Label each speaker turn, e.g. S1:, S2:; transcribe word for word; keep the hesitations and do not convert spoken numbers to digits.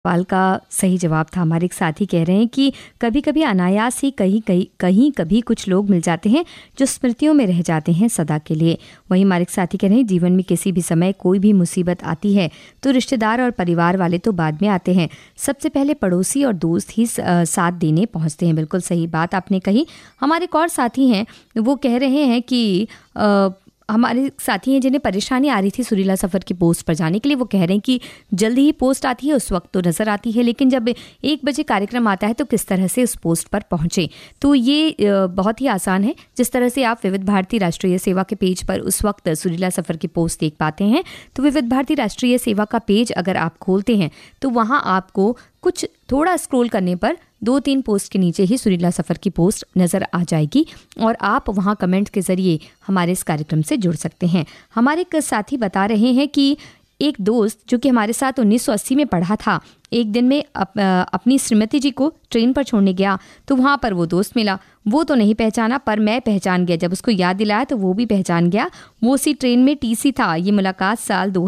S1: सवाल का सही जवाब था। हमारे एक साथी कह रहे हैं कि कभी कभी अनायास ही कहीं कहीं कहीं कभी कुछ लोग मिल जाते हैं जो स्मृतियों में रह जाते हैं सदा के लिए। वहीं हमारे एक साथी कह रहे हैं जीवन में किसी भी समय कोई भी मुसीबत आती है तो रिश्तेदार और परिवार वाले तो बाद में आते हैं, सबसे पहले पड़ोसी और दोस्त ही साथ देने पहुंचते हैं। बिल्कुल सही बात आपने कही। हमारे एक और साथी हैं, वो कह रहे हैं कि आ, हमारे साथी हैं जिन्हें परेशानी आ रही थी सुरीला सफ़र की पोस्ट पर जाने के लिए। वो कह रहे हैं कि जल्दी ही पोस्ट आती है, उस वक्त तो नज़र आती है, लेकिन जब एक बजे कार्यक्रम आता है तो किस तरह से उस पोस्ट पर पहुँचे। तो ये बहुत ही आसान है। जिस तरह से आप विविध भारती राष्ट्रीय सेवा के पेज पर उस वक्त सुरीला सफ़र की पोस्ट देख पाते हैं, तो विविध भारती राष्ट्रीय सेवा का पेज अगर आप खोलते हैं तो वहाँ आपको कुछ थोड़ा स्क्रॉल करने पर दो तीन पोस्ट के नीचे ही सुरीला सफ़र की पोस्ट नज़र आ जाएगी और आप वहां कमेंट के ज़रिए हमारे इस कार्यक्रम से जुड़ सकते हैं। हमारे एक साथी बता रहे हैं कि एक दोस्त जो कि हमारे साथ उन्नीस सौ अस्सी में पढ़ा था, एक दिन में अप, अपनी श्रीमती जी को ट्रेन पर छोड़ने गया तो वहाँ पर वो दोस्त मिला। वो तो नहीं पहचाना पर मैं पहचान गया। जब उसको याद दिलाया तो वो भी पहचान गया। वो उसी ट्रेन में टीसी था। ये मुलाकात साल दो